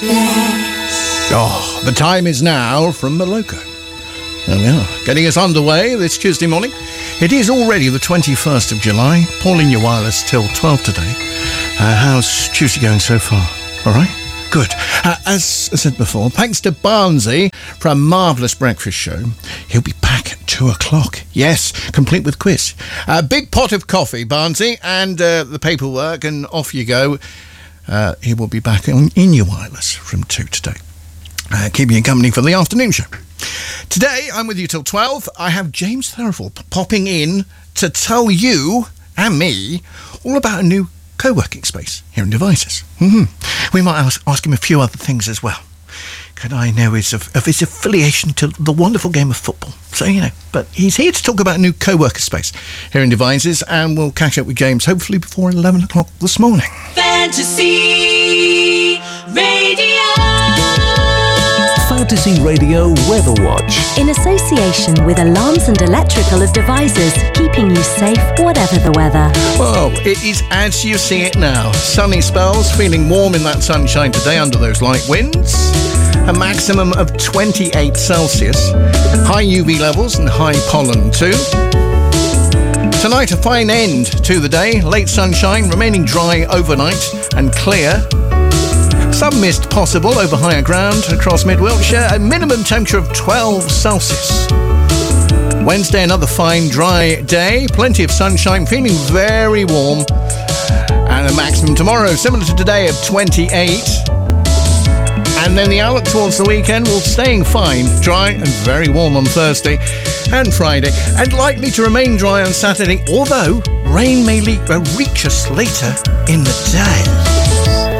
Oh, the time is now from Moloko. There we are, getting us underway this Tuesday morning. It is already the 21st of July. Paul in your wireless till 12 today. How's Tuesday going so far? All right? Good. As I said before, thanks to Barnsey for a marvellous breakfast show. He'll be back at 2 o'clock. Yes, complete with quiz. A big pot of coffee, Barnsey, and the paperwork, and off you go. He will be back in your wireless from 2 today. Keeping you company for the afternoon show. Today, I'm with you till 12. I have James Theraford popping in to tell you and me all about a new co-working space here in Devizes. We might ask him a few other things as well. Could I know of his affiliation to the wonderful game of football? So, but he's here to talk about a new co-worker space here in Devizes, and we'll catch up with James hopefully before 11 o'clock this morning. Fantasy Radio. Fantasy Radio Weather Watch. In association with Alarms and Electrical of Devizes, keeping you safe whatever the weather. Well, it is as you see it now. Sunny spells, feeling warm in that sunshine today under those light winds. A maximum of 28 Celsius. High UV levels and high pollen too. Tonight, a fine end to the day. Late sunshine, remaining dry overnight and clear. Some mist possible over higher ground across mid-Wiltshire. A minimum temperature of 12 Celsius. Wednesday, another fine, dry day. Plenty of sunshine, feeling very warm. And a maximum tomorrow, similar to today, of 28. And then the outlook towards the weekend will staying fine, dry and very warm on Thursday and Friday. And likely to remain dry on Saturday, although rain may reach us later in the day.